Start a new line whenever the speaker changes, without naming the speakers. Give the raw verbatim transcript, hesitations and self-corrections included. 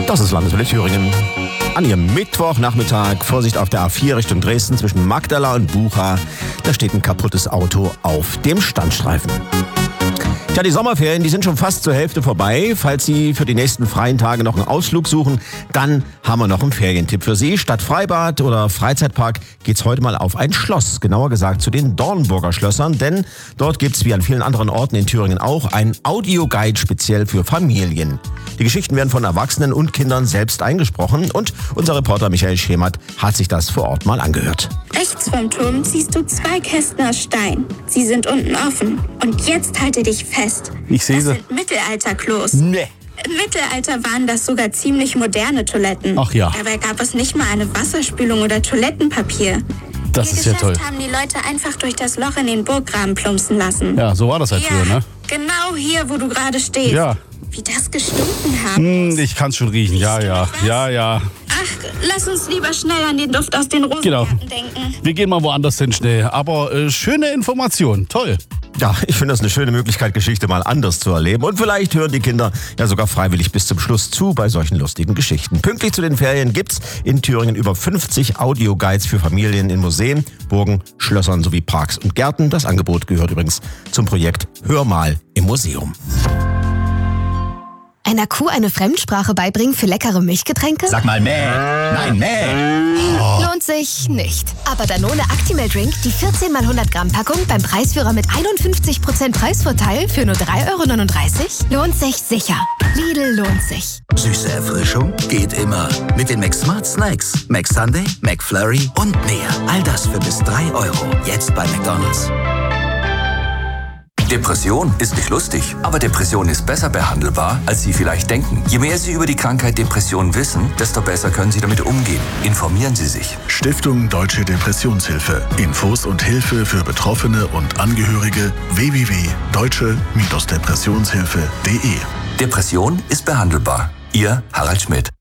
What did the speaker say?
Das ist Landeswelle Thüringen. An ihrem Mittwochnachmittag, Vorsicht auf der A vier Richtung Dresden zwischen Magdala und Bucha. Da steht ein kaputtes Auto auf dem Standstreifen. Tja, die Sommerferien, die sind schon fast zur Hälfte vorbei. Falls Sie für die nächsten freien Tage noch einen Ausflug suchen, dann haben wir noch einen Ferientipp für Sie. Statt Freibad oder Freizeitpark geht's heute mal auf ein Schloss. Genauer gesagt zu den Dornburger Schlössern. Denn dort gibt's wie an vielen anderen Orten in Thüringen auch ein Audioguide speziell für Familien. Die Geschichten werden von Erwachsenen und Kindern selbst eingesprochen. Und unser Reporter Michael Schemert hat sich das vor Ort mal angehört.
Rechts vom Turm siehst du zwei Kästen aus Stein. Sie sind unten offen. Und jetzt halte dich fest.
Ich sehe sie.
Das sind Mittelalterklos.
Nee.
Im Mittelalter waren das sogar ziemlich moderne Toiletten.
Ach ja.
Dabei gab es nicht mal eine Wasserspülung oder Toilettenpapier.
Das
Ihr
ist ja
Geschäft
toll.
haben die Leute einfach durch das Loch in den Burggraben plumpsen lassen.
Ja, so war das halt früher, ne?
Genau hier, wo du gerade stehst.
Ja.
Wie das gestunken haben
Hm,
muss.
ich kann's schon riechen. Ja, ja, ja, ja.
Ach, lass uns lieber schnell an den Duft aus den Rosengarten
Genau.
denken.
Wir gehen mal woanders hin schnell. Aber äh, schöne Information. Toll.
Ja, ich finde das eine schöne Möglichkeit, Geschichte mal anders zu erleben. Und vielleicht hören die Kinder ja sogar freiwillig bis zum Schluss zu bei solchen lustigen Geschichten. Pünktlich zu den Ferien gibt's in Thüringen über fünfzig Audioguides für Familien in Museen, Burgen, Schlössern sowie Parks und Gärten. Das Angebot gehört übrigens zum Projekt Hör mal im Museum.
Einer Kuh eine Fremdsprache beibringen für leckere Milchgetränke?
Sag mal mäh. Nein, mäh.
Lohnt sich nicht. Aber Danone Actimel Drink, die vierzehn mal hundert Gramm Packung beim Preisführer mit einundfünfzig Prozent Preisvorteil für nur drei Euro neununddreißig, lohnt sich sicher. Lidl lohnt sich.
Süße Erfrischung geht immer. Mit den McSmart Snacks. McSunday, McFlurry und mehr. All das für bis drei Euro. Jetzt bei McDonald's.
Depression ist nicht lustig, aber Depression ist besser behandelbar, als Sie vielleicht denken. Je mehr Sie über die Krankheit Depression wissen, desto besser können Sie damit umgehen. Informieren Sie sich.
Stiftung Deutsche Depressionshilfe. Infos und Hilfe für Betroffene und Angehörige w w w punkt deutsche Depressionshilfe punkt de.
Depression ist behandelbar. Ihr Harald Schmidt.